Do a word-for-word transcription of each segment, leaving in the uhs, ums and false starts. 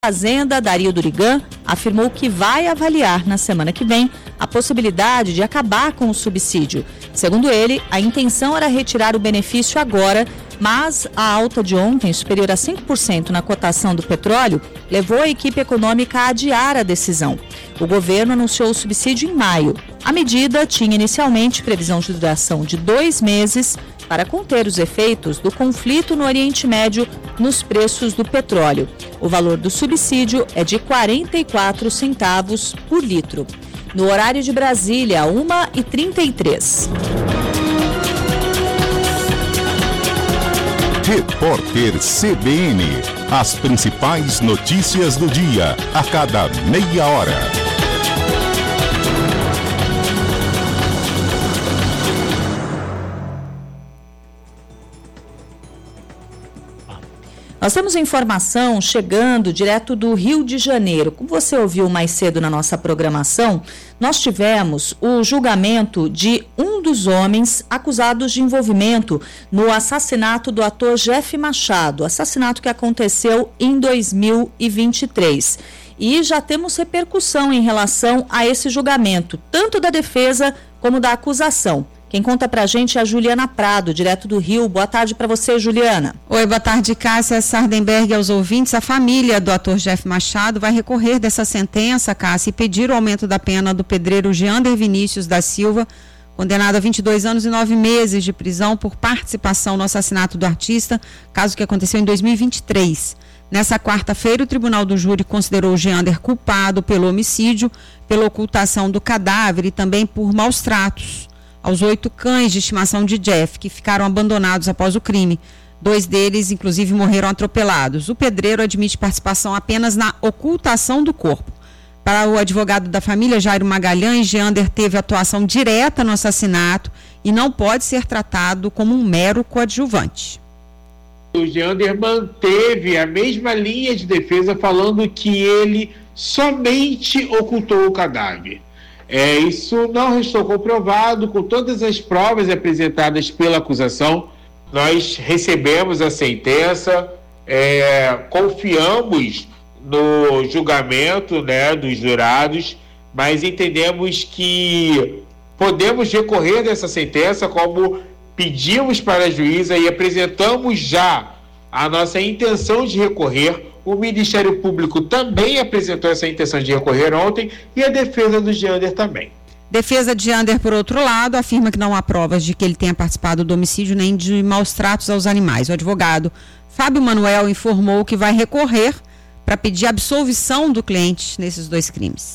Fazenda, Dario Durigan, afirmou que vai avaliar na semana que vem a possibilidade de acabar com o subsídio. Segundo ele, a intenção era retirar o benefício agora, mas a alta de ontem, superior a cinco por cento na cotação do petróleo, levou a equipe econômica a adiar a decisão. O governo anunciou o subsídio em maio. A medida tinha inicialmente previsão de duração de dois meses para conter os efeitos do conflito no Oriente Médio nos preços do petróleo. O valor do subsídio é de quarenta e quatro centavos por litro. No horário de Brasília, uma e trinta e três. Repórter C B N. As principais notícias do dia, a cada meia hora. Nós temos informação chegando direto do Rio de Janeiro. Como você ouviu mais cedo na nossa programação, nós tivemos o julgamento de um dos homens acusados de envolvimento no assassinato do ator Jeff Machado, assassinato que aconteceu em dois mil e vinte e três. E já temos repercussão em relação a esse julgamento, tanto da defesa como da acusação. Quem conta pra gente é a Juliana Prado, direto do Rio. Boa tarde para você, Juliana. Oi, boa tarde, Cássia Sardenberg, aos ouvintes. A família do ator Jeff Machado vai recorrer dessa sentença, Cássia, e pedir o aumento da pena do pedreiro Jeander Vinícius da Silva, condenado a vinte e dois anos e nove meses de prisão por participação no assassinato do artista, caso que aconteceu em dois mil e vinte e três. Nessa quarta-feira, o Tribunal do Júri considerou o Jeander culpado pelo homicídio, pela ocultação do cadáver e também por maus tratos aos oito cães de estimação de Jeff, que ficaram abandonados após o crime. Dois deles, inclusive, morreram atropelados. O pedreiro admite participação apenas na ocultação do corpo. Para o advogado da família, Jairo Magalhães, Jeander teve atuação direta no assassinato e não pode ser tratado como um mero coadjuvante. O Jeander manteve a mesma linha de defesa, falando que ele somente ocultou o cadáver. É, isso não restou comprovado. Com todas as provas apresentadas pela acusação, nós recebemos a sentença, é, confiamos no julgamento, né, dos jurados, mas entendemos que podemos recorrer dessa sentença, como pedimos para a juíza e apresentamos já a nossa intenção de recorrer. O Ministério Público também apresentou essa intenção de recorrer ontem e a defesa do Jeander também. Defesa de Jeander, por outro lado, afirma que não há provas de que ele tenha participado do homicídio nem de maus tratos aos animais. O advogado Fábio Manuel informou que vai recorrer para pedir absolvição do cliente nesses dois crimes.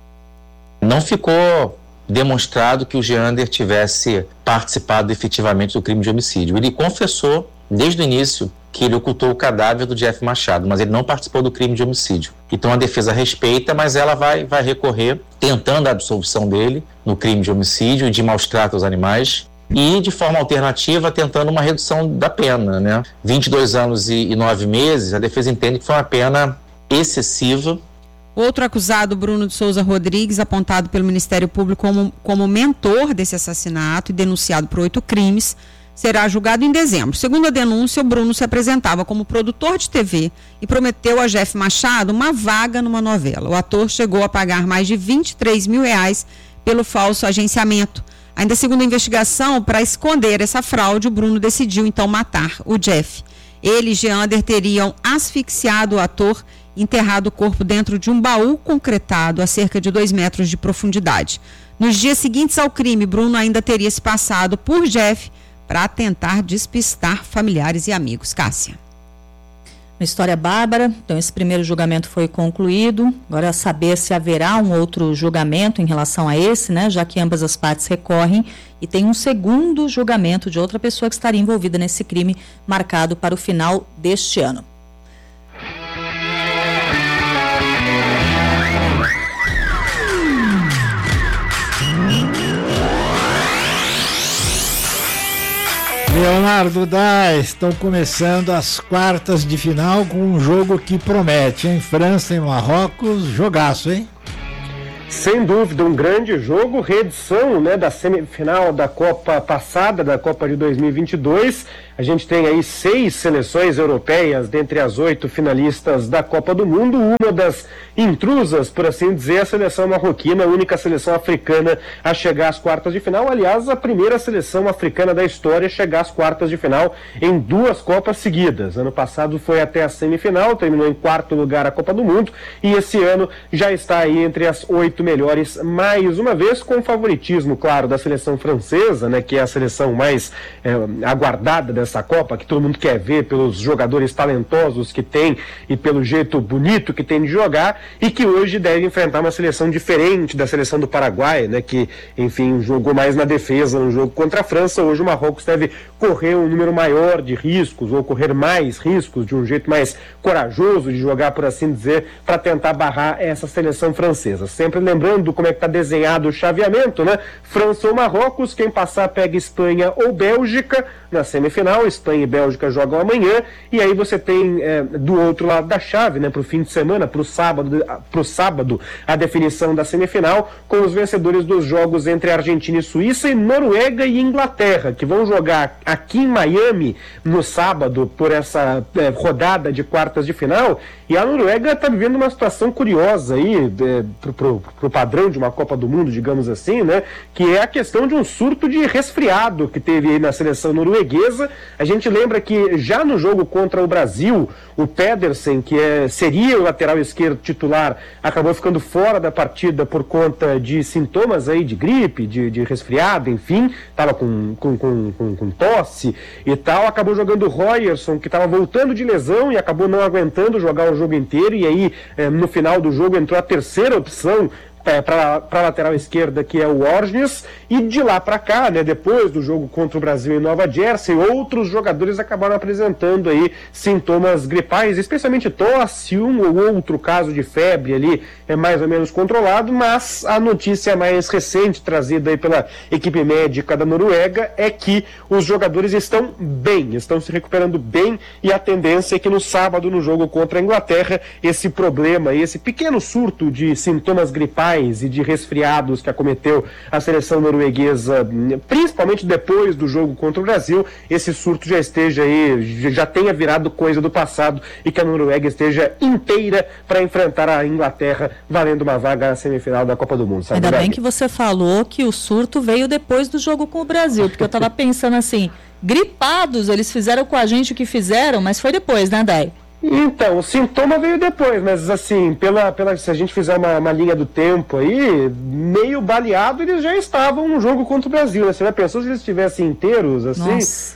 Não ficou demonstrado que o Jeander tivesse participado efetivamente do crime de homicídio. Ele confessou desde o início que ele ocultou o cadáver do Jeff Machado, mas ele não participou do crime de homicídio. Então a defesa respeita, mas ela vai, vai recorrer tentando a absolvição dele no crime de homicídio e de maus tratos aos animais e, de forma alternativa, tentando uma redução da pena, né? vinte e dois anos e, e nove meses, a defesa entende que foi uma pena excessiva. Outro acusado, Bruno de Souza Rodrigues, apontado pelo Ministério Público como, como mentor desse assassinato e denunciado por oito crimes, será julgado em dezembro. Segundo a denúncia, o Bruno se apresentava como produtor de T V e prometeu a Jeff Machado uma vaga numa novela. O ator chegou a pagar mais de vinte e três mil reais pelo falso agenciamento. Ainda segundo a investigação, para esconder essa fraude, o Bruno decidiu então matar o Jeff. Ele e Jeander teriam asfixiado o ator e enterrado o corpo dentro de um baú concretado a cerca de dois metros de profundidade. Nos dias seguintes ao crime, Bruno ainda teria se passado por Jeff para tentar despistar familiares e amigos. Cássia. Uma história bárbara. Então, esse primeiro julgamento foi concluído. Agora, saber se haverá um outro julgamento em relação a esse, né? Já que ambas as partes recorrem. E tem um segundo julgamento de outra pessoa que estaria envolvida nesse crime, marcado para o final deste ano. Leonardo Dá, estão começando as quartas de final com um jogo que promete, hein? França e Marrocos, jogaço, hein? Sem dúvida, um grande jogo, reedição, né, da semifinal da Copa passada, da Copa de dois mil e vinte e dois. A gente tem aí seis seleções europeias dentre as oito finalistas da Copa do Mundo. Uma das intrusas, por assim dizer, a seleção marroquina, a única seleção africana a chegar às quartas de final. Aliás, a primeira seleção africana da história a chegar às quartas de final em duas Copas seguidas. Ano passado foi até a semifinal, terminou em quarto lugar a Copa do Mundo, e esse ano já está aí entre as oito melhores mais uma vez, com favoritismo, claro, da seleção francesa, né, que é a seleção mais é, aguardada dessa Copa, que todo mundo quer ver pelos jogadores talentosos que tem e pelo jeito bonito que tem de jogar, e que hoje deve enfrentar uma seleção diferente da seleção do Paraguai, né, que, enfim, jogou mais na defesa no jogo contra a França. Hoje o Marrocos deve correr um número maior de riscos, ou correr mais riscos, de um jeito mais corajoso de jogar, por assim dizer, para tentar barrar essa seleção francesa. Sempre lembrando como é que está desenhado o chaveamento, né? França ou Marrocos, quem passar pega Espanha ou Bélgica na semifinal. Espanha e Bélgica jogam amanhã, e aí você tem é, do outro lado da chave, né, para o fim de semana, para o sábado, pro sábado, a definição da semifinal, com os vencedores dos jogos entre Argentina e Suíça, e Noruega e Inglaterra, que vão jogar aqui em Miami no sábado por essa é, rodada de quartas de final. E a Noruega está vivendo uma situação curiosa aí, é, pro, pro, pro padrão de uma Copa do Mundo, digamos assim, né? Que é a questão de um surto de resfriado que teve aí na seleção norueguesa. A gente lembra que já no jogo contra o Brasil, o Pedersen, que é, seria o lateral esquerdo titular, acabou ficando fora da partida por conta de sintomas aí de gripe, de, de resfriado, enfim, estava com, com, com, com, com tosse e tal. Acabou jogando o Royerson, que estava voltando de lesão e acabou não aguentando jogar o jogo inteiro, e aí eh, no final do jogo entrou a terceira opção É, para a lateral esquerda, que é o Orges, e de lá para cá, né, depois do jogo contra o Brasil em Nova Jersey, outros jogadores acabaram apresentando aí sintomas gripais, especialmente tosse, um ou outro caso de febre ali é mais ou menos controlado. Mas a notícia mais recente trazida aí pela equipe médica da Noruega é que os jogadores estão bem, estão se recuperando bem, e a tendência é que no sábado, no jogo contra a Inglaterra, esse problema, esse pequeno surto de sintomas gripais e de resfriados que acometeu a seleção norueguesa, principalmente depois do jogo contra o Brasil, esse surto já esteja aí, já tenha virado coisa do passado, e que a Noruega esteja inteira para enfrentar a Inglaterra, valendo uma vaga na semifinal da Copa do Mundo. Sabe, Ainda Gabi? bem que você falou que o surto veio depois do jogo com o Brasil, porque eu estava pensando assim, gripados, eles fizeram com a gente o que fizeram, mas foi depois, né, Day? Então, o sintoma veio depois, mas assim, pela, pela, se a gente fizer uma, uma linha do tempo aí, meio baleado, eles já estavam no jogo contra o Brasil, né? Você já pensou se eles estivessem inteiros, assim? Nossa.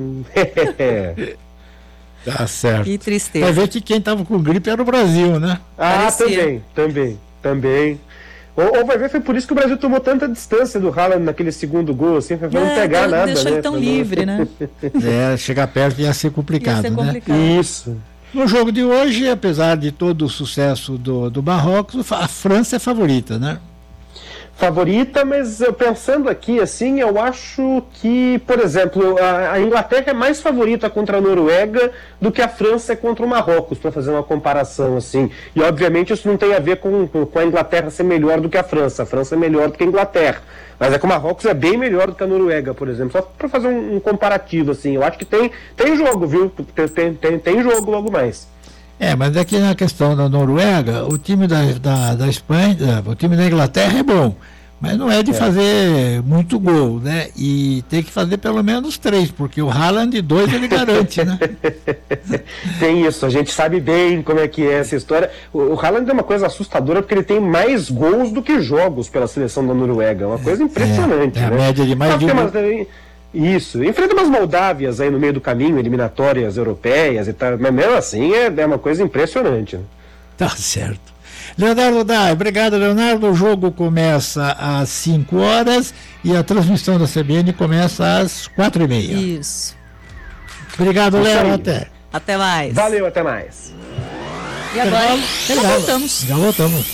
Tá certo. Que tristeza. Vai ver que quem tava com gripe era o Brasil, né? Ah, Parecia. também, também, também. Ou, ou vai ver, foi por isso que o Brasil tomou tanta distância do Haaland naquele segundo gol, assim, pra não É, pegar nada, deixou né? ele tão Pra não- livre, né? É, chegar perto ia ser complicado, Ia ser né? complicado. Isso. No jogo de hoje, apesar de todo o sucesso do, do Marrocos, a França é favorita, né? Favorita, mas eu pensando aqui, assim, eu acho que, por exemplo, a, a Inglaterra é mais favorita contra a Noruega do que a França é contra o Marrocos, para fazer uma comparação, assim. E, obviamente, isso não tem a ver com, com a Inglaterra ser melhor do que a França. A França é melhor do que a Inglaterra. Mas é que o Marrocos é bem melhor do que a Noruega, por exemplo. Só para fazer um, um comparativo, assim. Eu acho que tem, tem jogo, viu? Tem, tem, tem jogo logo mais. É, mas aqui na questão da Noruega, o time da, da, da Espanha, o time da Inglaterra é bom, mas não é de É. fazer muito gol, né? E tem que fazer pelo menos três, porque o Haaland de dois ele garante, né? Tem isso, a gente sabe bem como é que é essa história. O, o Haaland é uma coisa assustadora, porque ele tem mais gols do que jogos pela seleção da Noruega. É uma coisa impressionante, é, é a né? média de mais Só de que um umas- Isso, enfrenta umas Moldávias aí no meio do caminho, eliminatórias europeias e tal, mas mesmo assim é, é uma coisa impressionante, né? Tá certo. Leonardo Dai, obrigado, Leonardo. O jogo começa às cinco horas e a transmissão da C B N começa às quatro e meia. Isso. Obrigado, Isso Léo. aí. Até. Até mais. Valeu, até mais. E agora, já Intervalo. voltamos. Já voltamos.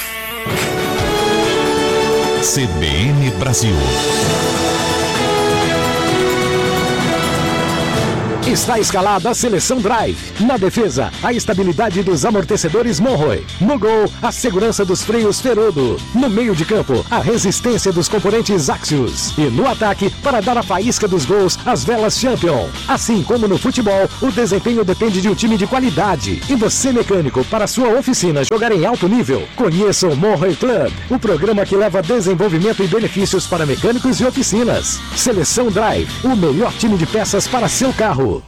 C B N Brasil. Está escalada a seleção Drive. Na defesa, a estabilidade dos amortecedores Monroe. No gol, a segurança dos freios Ferodo. No meio de campo, a resistência dos componentes Axios. E no ataque, para dar a faísca dos gols, as velas Champion. Assim como no futebol, o desempenho depende de um time de qualidade. E você, mecânico, para sua oficina jogar em alto nível, conheça o Monroe Club, o programa que leva desenvolvimento e benefícios para mecânicos e oficinas. Seleção Drive, o melhor time de peças para seu carro.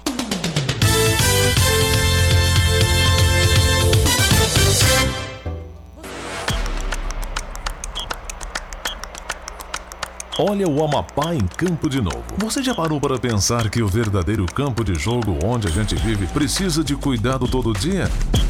Olha o Amapá em campo de novo. Você já parou para pensar que o verdadeiro campo de jogo onde a gente vive precisa de cuidado todo dia?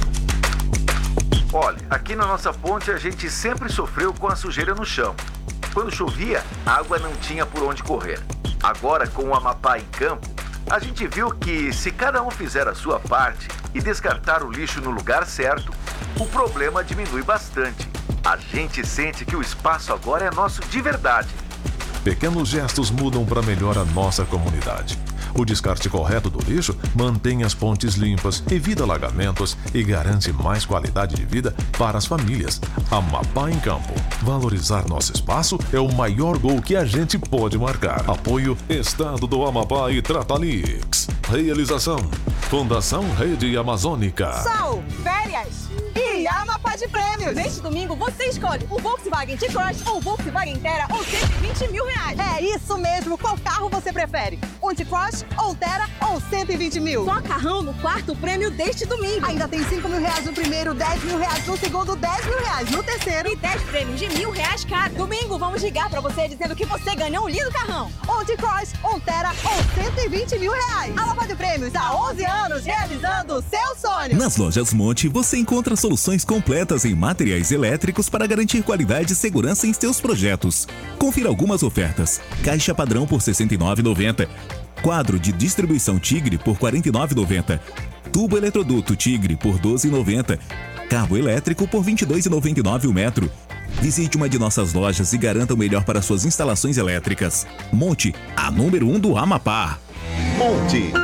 Olha, aqui na nossa ponte a gente sempre sofreu com a sujeira no chão. Quando chovia, a água não tinha por onde correr. Agora, com o Amapá em campo, a gente viu que se cada um fizer a sua parte e descartar o lixo no lugar certo, o problema diminui bastante. A gente sente que o espaço agora é nosso de verdade. Pequenos gestos mudam para melhor a nossa comunidade. O descarte correto do lixo mantém as pontes limpas, evita alagamentos e garante mais qualidade de vida para as famílias. Amapá em campo. Valorizar nosso espaço é o maior gol que a gente pode marcar. Apoio Estado do Amapá e Tratalix. Realização Fundação Rede Amazônica. Sol, férias e Amapá de prêmios. Neste domingo você escolhe o Volkswagen T-Cross ou o Volkswagen Terra ou cento e vinte mil reais. É isso mesmo. Qual carro você prefere? Um T-Cross, ou Terra ou cento e vinte mil? Só carrão no quarto prêmio deste domingo. Ainda tem cinco mil reais no primeiro, dez mil reais no segundo, dez mil reais no terceiro e dez prêmios de mil reais cada. Domingo vamos ligar pra você dizendo que você ganhou um lindo carrão. Um T-Cross, um Terra ou cento e vinte mil reais. Amapá de prêmios há onze anos realizando o seu sonho. Nas lojas Monte você encontra soluções completas em materiais elétricos para garantir qualidade e segurança em seus projetos. Confira algumas ofertas. Caixa padrão por sessenta e nove reais e noventa centavos. Quadro de distribuição Tigre por quarenta e nove reais e noventa centavos. Tubo eletroduto Tigre por doze reais e noventa centavos. Cabo elétrico por vinte e dois reais e noventa e nove centavos o metro. Visite uma de nossas lojas e garanta o melhor para suas instalações elétricas. Monte, a número um do Amapá. Monte.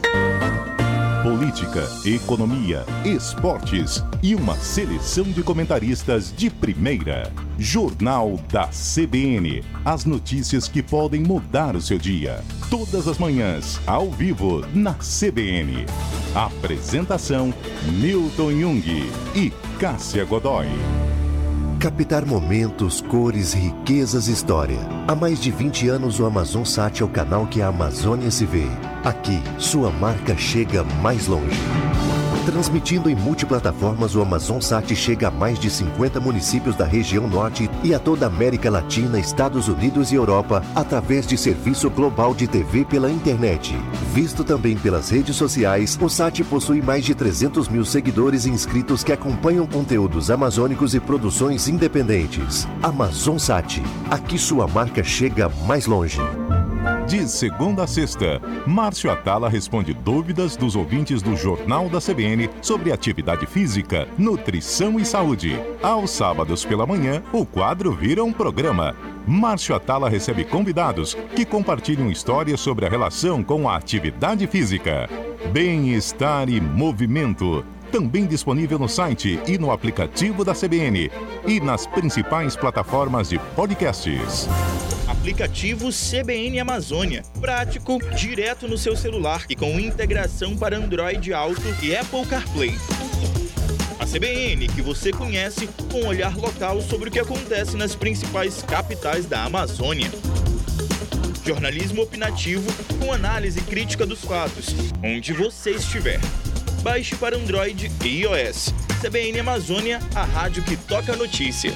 Política, economia, esportes e uma seleção de comentaristas de primeira. Jornal da C B N. As notícias que podem mudar o seu dia. Todas as manhãs, ao vivo, na C B N. Apresentação, Newton Jung e Cássia Godoy. Captar momentos, cores, riquezas e história. Há mais de vinte anos o AmazonSat é o canal que a Amazônia se vê. Aqui, sua marca chega mais longe. Transmitindo em multiplataformas, o AmazonSat chega a mais de cinquenta municípios da região norte e a toda a América Latina, Estados Unidos e Europa, através de serviço global de T V pela internet. Visto também pelas redes sociais, o Sat possui mais de trezentos mil seguidores e inscritos que acompanham conteúdos amazônicos e produções independentes. AmazonSat, aqui sua marca chega mais longe. De segunda a sexta, Márcio Atala responde dúvidas dos ouvintes do Jornal da C B N sobre atividade física, nutrição e saúde. Aos sábados pela manhã, o quadro vira um programa. Márcio Atala recebe convidados que compartilham histórias sobre a relação com a atividade física. Bem-estar e movimento. Também disponível no site e no aplicativo da C B N e nas principais plataformas de podcasts. Aplicativo C B N Amazônia. Prático, direto no seu celular e com integração para Android Auto e Apple CarPlay. A C B N que você conhece com um olhar local sobre o que acontece nas principais capitais da Amazônia. Jornalismo opinativo com análise crítica dos fatos, onde você estiver. Baixe para Android e iOS. C B N Amazônia, a rádio que toca a notícia.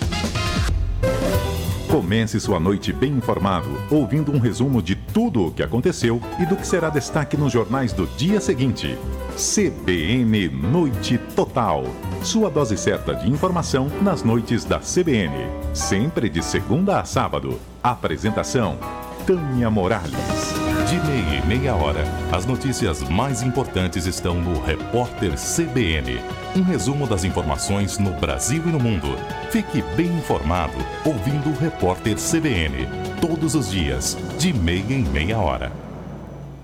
Comece sua noite bem informado, ouvindo um resumo de tudo o que aconteceu e do que será destaque nos jornais do dia seguinte. C B N Noite Total. Sua dose certa de informação nas noites da C B N. Sempre de segunda a sábado. Apresentação, Tânia Morales. De meia e meia hora, as notícias mais importantes estão no Repórter C B N. Um resumo das informações no Brasil e no mundo. Fique bem informado ouvindo o Repórter C B N. Todos os dias, de meia em meia hora.